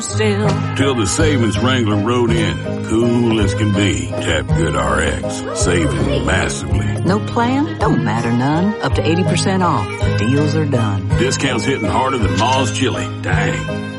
Still. Till the savings Wrangler rode in. Cool as can be. Tap Good RX. Saving massively. No plan? Don't matter none. Up to 80% off. The deals are done. Discounts hitting harder than Ma's chili. Dang.